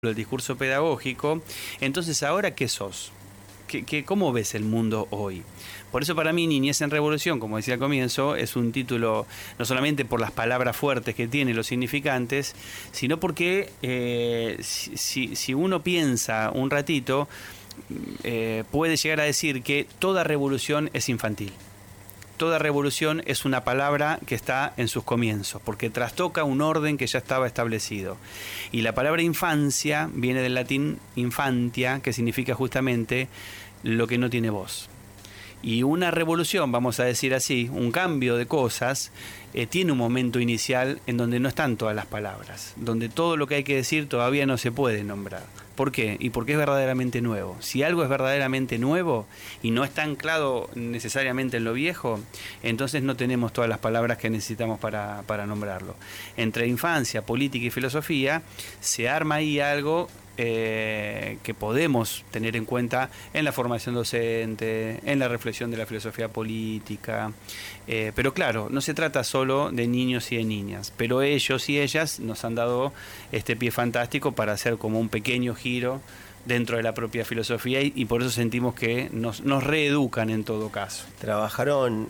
el discurso pedagógico. Entonces, ¿ahora qué sos? ¿Cómo ves el mundo hoy? Por eso para mí Niñez en Revolución, como decía al comienzo, es un título no solamente por las palabras fuertes que tiene, los significantes, sino porque si uno piensa un ratito, puede llegar a decir que toda revolución es infantil. Toda revolución es una palabra que está en sus comienzos, porque trastoca un orden que ya estaba establecido. Y la palabra infancia viene del latín infantia, que significa justamente lo que no tiene voz. Y una revolución, vamos a decir así, un cambio de cosas, tiene un momento inicial en donde no están todas las palabras, donde todo lo que hay que decir todavía no se puede nombrar. ¿Por qué? Y porque es verdaderamente nuevo. Si algo es verdaderamente nuevo y no está anclado necesariamente en lo viejo, entonces no tenemos todas las palabras que necesitamos para nombrarlo. Entre infancia, política y filosofía, se arma ahí algo que podemos tener en cuenta en la formación docente, en la reflexión de la filosofía política, pero claro, no se trata solo de niños y de niñas, pero ellos y ellas nos han dado este pie fantástico para hacer como un pequeño giro dentro de la propia filosofía y por eso sentimos que nos reeducan en todo caso. ¿Trabajaron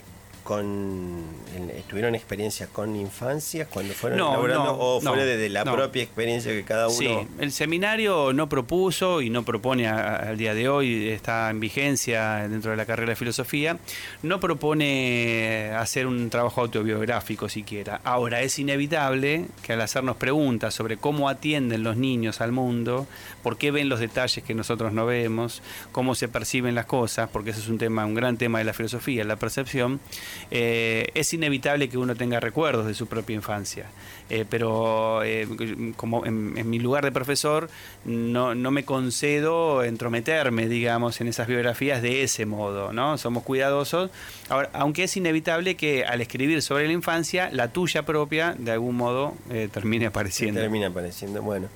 tuvieron experiencias con infancias cuando fueron elaborando o fue desde la propia experiencia que cada uno? Sí, el seminario no propuso y no propone al día de hoy, está en vigencia dentro de la carrera de filosofía, no propone hacer un trabajo autobiográfico siquiera. Ahora, es inevitable que al hacernos preguntas sobre cómo atienden los niños al mundo, por qué ven los detalles que nosotros no vemos, cómo se perciben las cosas, porque ese es un gran tema de la filosofía, la percepción, es inevitable que uno tenga recuerdos de su propia infancia, pero como en mi lugar de profesor no me concedo entrometerme, digamos, en esas biografías de ese modo, ¿no? Somos cuidadosos. Ahora, aunque es inevitable que al escribir sobre la infancia, la tuya propia, de algún modo, termine apareciendo. Bueno.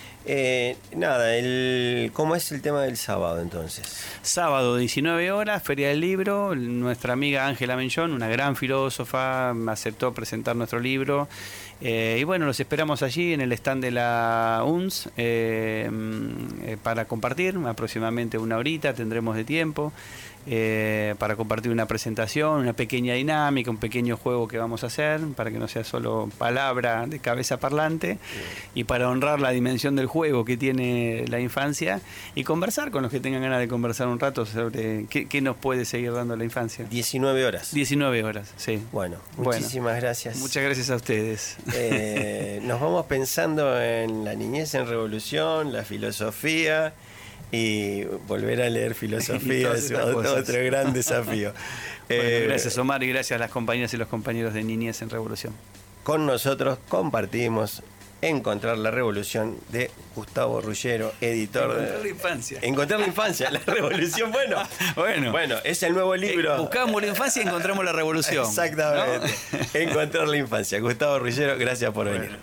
¿Cómo es el tema del sábado entonces? Sábado, 19 horas, Feria del Libro. Nuestra amiga Ángela Menchón, una gran filósofa, aceptó presentar nuestro libro. Y bueno, los esperamos allí en el stand de la UNS para compartir, aproximadamente una horita tendremos de tiempo. Para compartir una presentación, una pequeña dinámica, un pequeño juego que vamos a hacer para que no sea solo palabra de cabeza parlante y para honrar la dimensión del juego que tiene la infancia y conversar con los que tengan ganas de conversar un rato sobre qué nos puede seguir dando la infancia. 19 horas. 19 horas, sí. Bueno, muchísimas gracias. Muchas gracias a ustedes. Nos vamos pensando en la niñez en revolución, la filosofía. Y volver a leer filosofía es otro gran desafío. Bueno, gracias Omar y gracias a las compañeras y los compañeros de Niñez en Revolución. Con nosotros compartimos Encontrar la Revolución de Gustavo Ruggiero, editor Encontrar la infancia. Encontrar la infancia, la revolución, bueno, es el nuevo libro. Buscamos la infancia y encontramos la revolución. Exactamente, ¿no? Encontrar la infancia. Gustavo Ruggiero, gracias por venir.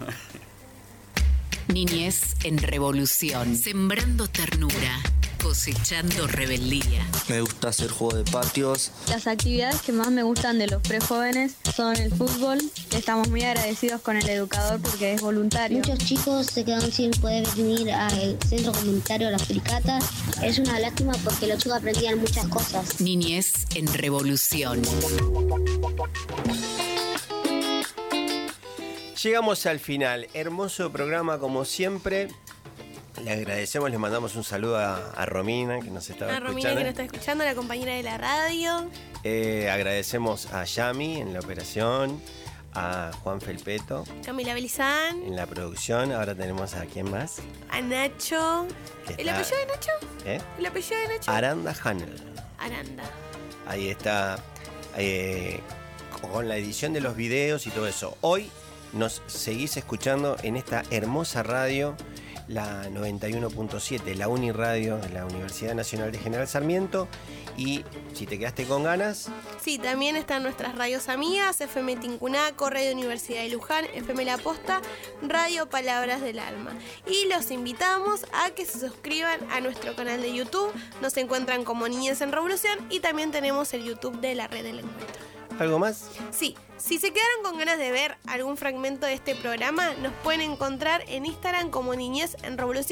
Niñez en Revolución. Sembrando ternura, cosechando rebeldía. Me gusta hacer juego de patios. Las actividades que más me gustan de los prejóvenes son el fútbol. Estamos muy agradecidos con el educador porque es voluntario. Muchos chicos se quedan sin poder venir al centro comunitario Las Fricatas. Es una lástima porque los chicos aprendían muchas cosas. Niñez en Revolución. Llegamos al final, hermoso programa como siempre. Le agradecemos, le mandamos un saludo a Romina que nos estaba escuchando. A Romina que nos está escuchando, la compañera de la radio. Agradecemos a Yami en la operación, a Juan Felpeto, Camila Belizán, en la producción. Ahora tenemos a quién más. A Nacho. ¿El apellido de Nacho? ¿El apellido de Nacho? Aranda Hanel. Aranda. Ahí está, con la edición de los videos y todo eso. Hoy nos seguís escuchando en esta hermosa radio, la 91.7, la Uniradio de la Universidad Nacional de General Sarmiento. Y si te quedaste con ganas... Sí, también están nuestras radios amigas, FM Tincunaco, Radio Universidad de Luján, FM La Posta, Radio Palabras del Alma. Y los invitamos a que se suscriban a nuestro canal de YouTube. Nos encuentran como Niñez en Revolución y también tenemos el YouTube de la Red del Encuentro. ¿Algo más? Sí, si se quedaron con ganas de ver algún fragmento de este programa, nos pueden encontrar en Instagram como Niñez en Revolución.